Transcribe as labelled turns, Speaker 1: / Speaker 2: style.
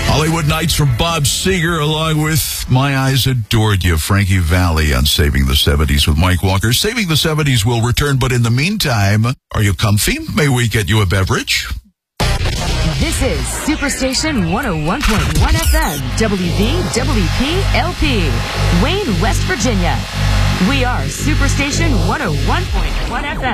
Speaker 1: Hollywood Nights from Bob Seger, along with My Eyes Adored You, Frankie Valli on Saving the 70s with Mike Walker. Saving the 70s will return, but in the meantime, are you comfy? May we get you a beverage?
Speaker 2: This is Superstation 101.1 FM, WVWP-LP, Wayne, West Virginia. We are Superstation 101.1 FM.